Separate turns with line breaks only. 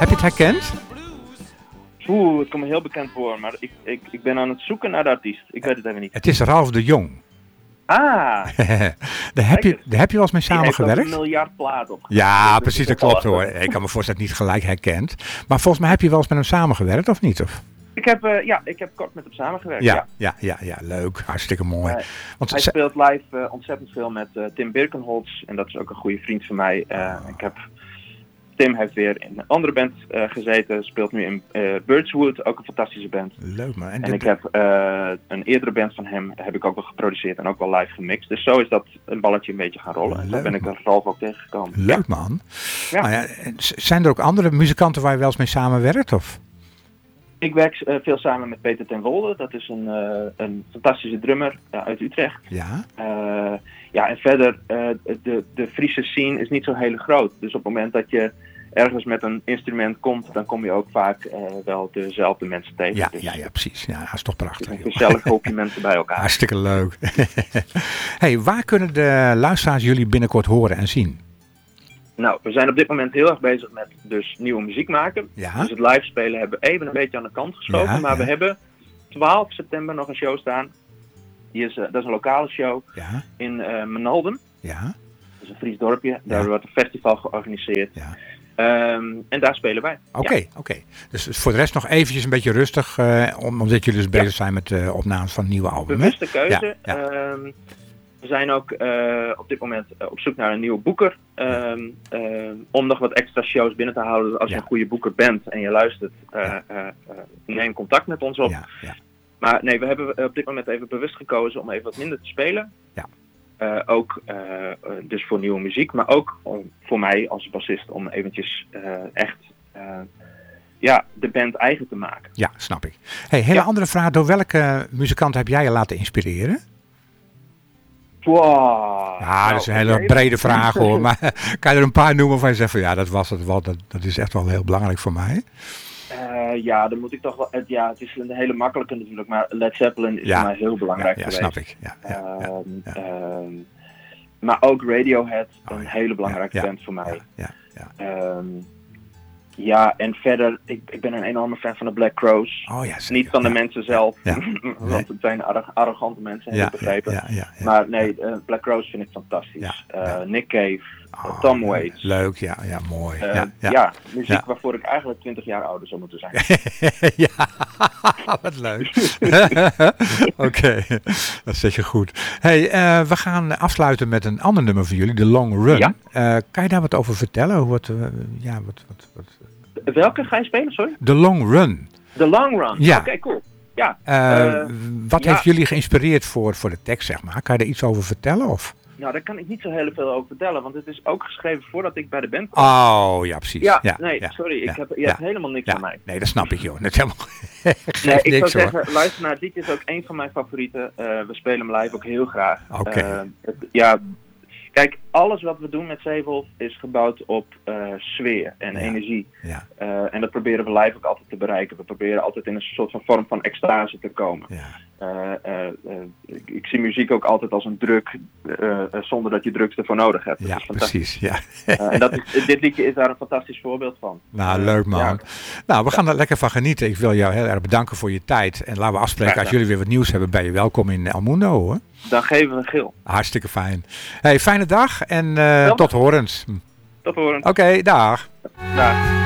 Heb je het herkend?
Het komt me heel bekend voor, maar ik ben aan het zoeken naar de artiest. Ik weet het even niet.
Het is Ralf de Jong.
Ah!
Daar heb je wel eens mee samengewerkt?
Die heeft ook 1 miljard platen op.
Ja, precies, dat klopt hoor. Ik kan me voorstellen dat het niet gelijk herkent. Maar volgens mij heb je wel eens met hem samengewerkt, of niet? Of?
Ik heb kort met hem samengewerkt.
Ja, leuk. Hartstikke mooi.
Hij speelt live ontzettend veel met Tim Birkenholz. En dat is ook een goede vriend van mij. Tim heeft weer in een andere band gezeten. Speelt nu in Birdswood, ook een fantastische band.
Leuk man.
En ik heb een eerdere band van hem, heb ik ook wel geproduceerd en ook wel live gemixt. Dus zo is dat een balletje een beetje gaan rollen. En daar ben ik er Ralf ook tegengekomen.
Leuk man. Ja. Nou ja, zijn er ook andere muzikanten waar je wel eens mee samenwerkt? Of?
Ik werk veel samen met Peter ten Wolde. Dat is een fantastische drummer uit Utrecht.
Ja.
En verder, de Friese scene is niet zo heel groot. Dus op het moment dat je ergens met een instrument komt, dan kom je ook vaak wel dezelfde mensen tegen.
Ja, precies. Ja, dat is toch prachtig.
Een gezellig hoopje mensen bij elkaar.
Hartstikke leuk. Hey, waar kunnen de luisteraars jullie binnenkort horen en zien?
Nou, we zijn op dit moment heel erg bezig met dus nieuwe muziek maken.
Ja.
Dus het live spelen hebben we even een beetje aan de kant geschoven. Maar we hebben 12 september nog een show staan. Dat is een lokale show in Menaldum.
Ja.
Dat is een Fries dorpje. Daar wordt een festival georganiseerd.
Ja.
En daar spelen wij.
Oké. Dus voor de rest nog eventjes een beetje rustig. Omdat jullie dus bezig zijn met de opnames van het nieuwe album.
Bewuste keuze. We zijn ook op dit moment op zoek naar een nieuwe boeker. Om nog wat extra shows binnen te houden. Als je een goede boeker bent en je luistert, neem contact met ons op.
Ja.
Maar nee, we hebben op dit moment even bewust gekozen om even wat minder te spelen.
Ja.
Ook dus voor nieuwe muziek, maar ook voor mij als bassist om eventjes echt de band eigen te maken.
Ja, snap ik. Hele andere vraag. Door welke muzikant heb jij je laten inspireren?
Wow.
Ja, dat is een hele brede vraag hoor. Maar kan je er een paar noemen van je zegt van ja, dat was het wel. Dat is echt wel heel belangrijk voor mij.
Dan moet ik toch wel. Het is een hele makkelijke natuurlijk, maar Led Zeppelin is voor mij heel belangrijk geweest.
Ja, snap ik.
Maar ook Radiohead, een hele belangrijke band voor mij. En verder, ik ben een enorme fan van de Black Crowes. Niet van de mensen zelf, want het zijn arrogante mensen, heb ik begrepen. Maar nee, Black Crowes vind ik fantastisch. Nick Cave, Tom Waits.
Leuk, ja, mooi.
Muziek waarvoor ik eigenlijk 20 jaar ouder zou moeten zijn.
Wat leuk. Oké, dat zet je goed. Hey, we gaan afsluiten met een ander nummer van jullie, The Long Run.
Ja.
Kan je daar wat over vertellen?
Welke ga je spelen, sorry?
The Long Run.
The Long Run,
ja.
Oké, cool. Ja.
Wat heeft jullie geïnspireerd voor de tekst, zeg maar? Kan je er iets over vertellen? Of?
Nou, daar kan ik niet zo heel veel over vertellen, want het is ook geschreven voordat ik bij de band kwam.
Oh, ja, precies.
Sorry, je hebt helemaal niks van mij.
Nee, dat snap ik, joh. Dat helemaal
ik zou zeggen, luister naar het liedje, is ook een van mijn favorieten. We spelen hem live ook heel graag.
Oké.
Kijk, alles wat we doen met Zeewolf is gebouwd op sfeer en energie.
Ja.
En dat proberen we live ook altijd te bereiken. We proberen altijd in een soort van vorm van extase te komen.
Ja.
Ik zie muziek ook altijd als een druk, zonder dat je drugs ervoor nodig hebt.
Ja, precies. Ja.
En dit liedje is daar een fantastisch voorbeeld van.
Nou, leuk man. Ja. Nou, we gaan er lekker van genieten. Ik wil jou heel erg bedanken voor je tijd. En laten we afspreken, als jullie weer wat nieuws hebben, ben je welkom in El Mundo, hoor.
Dan geven we een gil.
Hartstikke fijn. Hey, fijne dag en tot horens.
Tot horens.
Oké, dag.
Dag.